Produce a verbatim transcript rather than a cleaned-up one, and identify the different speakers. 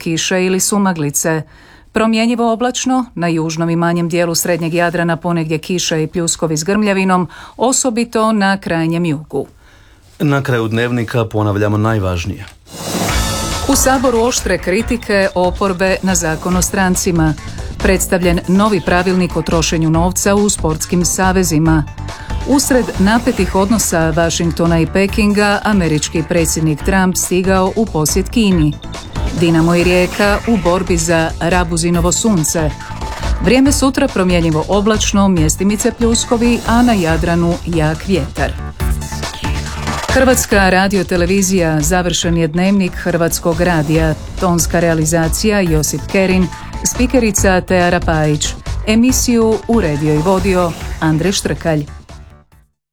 Speaker 1: kiše ili sumaglice. Promjenjivo oblačno, na južnom i manjem dijelu srednjeg Jadrana ponegdje kiša i pljuskovi s grmljavinom, osobito na krajnjem jugu.
Speaker 2: Na kraju dnevnika ponavljamo najvažnije.
Speaker 1: U Saboru oštre kritike oporbe na Zakon o strancima. Predstavljen novi pravilnik o trošenju novca u sportskim savezima. Usred napetih odnosa Washingtona i Pekinga, američki predsjednik Trump stigao u posjet Kini. Dinamo i Rijeka u borbi za Rabuzinovo sunce. Vrijeme sutra promjenjivo oblačno, mjestimice pljuskovi, a na Jadranu jak vjetar. Hrvatska radiotelevizija, završen je dnevnik Hrvatskog radija, tonska realizacija Josip Kerin, spikerica Teara Pajić, emisiju uredio i vodio Andrej Štrkalj.